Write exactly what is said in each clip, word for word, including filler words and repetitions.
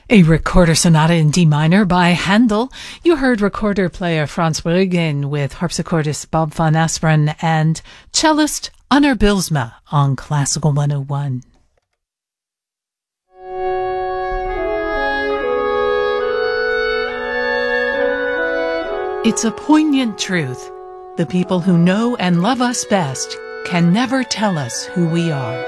A recorder sonata in D minor by Handel. You heard recorder player Frans Bruggen with harpsichordist Bob van Asperen and cellist Anner Bylsma on Classical one oh one. It's a poignant truth. The people who know and love us best can never tell us who we are.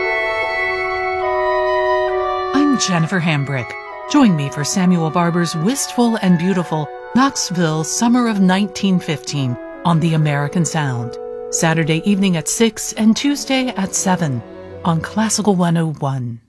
I'm Jennifer Hambrick. Join me for Samuel Barber's Wistful and Beautiful Knoxville Summer of nineteen fifteen on The American Sound, Saturday evening at six and Tuesday at seven on Classical one oh one.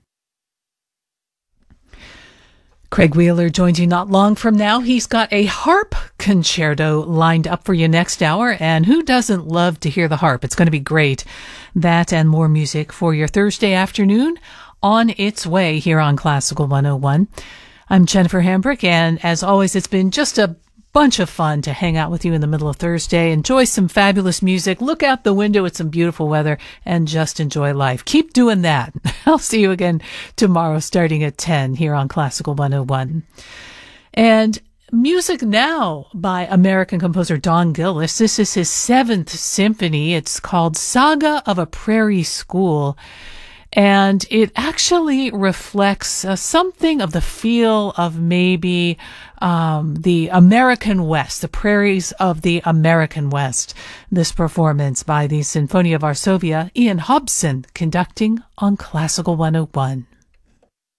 Craig Wheeler joins you not long from now. He's got a harp concerto lined up for you next hour, and who doesn't love to hear the harp? It's going to be great. That and more music for your Thursday afternoon on its way here on Classical one oh one. I'm Jennifer Hambrick, and as always, it's been just a bunch of fun to hang out with you in the middle of Thursday. Enjoy some fabulous music, look out the window at some beautiful weather, and just enjoy life. Keep doing that. I'll see you again tomorrow starting at ten here on Classical one oh one. And music now by American composer Don Gillis. This is his seventh symphony. It's called Saga of a Prairie School. And it actually reflects uh, something of the feel of maybe um, the American West, the prairies of the American West. This performance by the Sinfonia Varsovia, Ian Hobson conducting on Classical one oh one.